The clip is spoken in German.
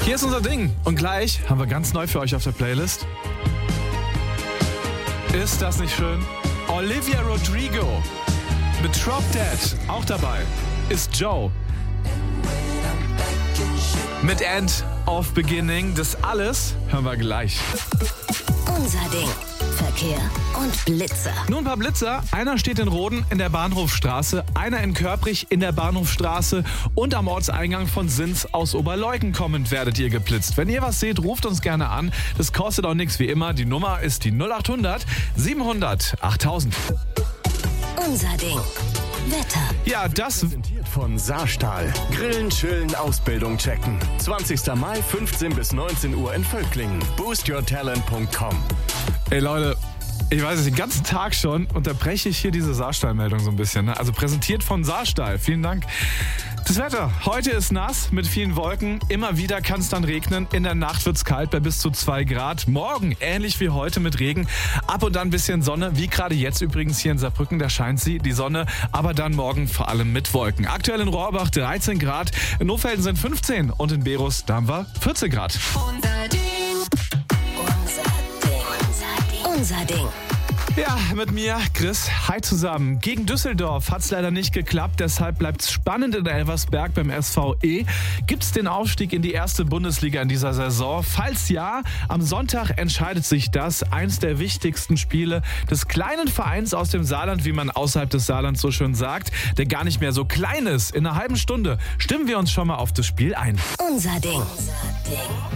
Hier ist unser Ding. Und gleich haben wir ganz neu für euch auf der Playlist. Ist das nicht schön? Olivia Rodrigo mit Drop Dead. Auch dabei ist Joe. Mit End of Beginning. Das alles hören wir gleich. Unser Ding. Verkehr und Blitzer. Nur ein paar Blitzer. Einer steht in Roden in der Bahnhofstraße, einer in Körprich in der Bahnhofstraße und am Ortseingang von Sins aus Oberleuten kommend werdet ihr geblitzt. Wenn ihr was seht, ruft uns gerne an. Das kostet auch nichts wie immer. Die Nummer ist die 0800 700 8000. Unser Ding. Wetter. Ja, das Präsentiert von Saarstahl. Grillen, chillen, Ausbildung checken. 20. Mai, 15 bis 19 Uhr in Völklingen. boostyourtalent.com. Ey Leute, ich weiß es, den ganzen Tag schon unterbreche ich hier diese Saarstahl-Meldung so ein bisschen. Ne? Also präsentiert von Saarstahl. Vielen Dank. Das Wetter. Heute ist nass mit vielen Wolken. Immer wieder kann es dann regnen. In der Nacht wird es kalt bei bis zu 2 Grad. Morgen ähnlich wie heute mit Regen. Ab und an ein bisschen Sonne. Wie gerade jetzt übrigens hier in Saarbrücken. Da scheint sie, die Sonne. Aber dann morgen vor allem mit Wolken. Aktuell in Rohrbach 13 Grad. In Nofelden sind 15. Und in Berus, da haben wir 14 Grad. Unser Ding. Unser Ding. Ja, mit mir, Chris. Hi zusammen. Gegen Düsseldorf hat es leider nicht geklappt, deshalb bleibt es spannend in Elversberg beim SVE. Gibt es den Aufstieg in die erste Bundesliga in dieser Saison? Falls ja, am Sonntag entscheidet sich das. Eins der wichtigsten Spiele des kleinen Vereins aus dem Saarland, wie man außerhalb des Saarlands so schön sagt, der gar nicht mehr so klein ist. In einer halben Stunde stimmen wir uns schon mal auf das Spiel ein. Unser Ding.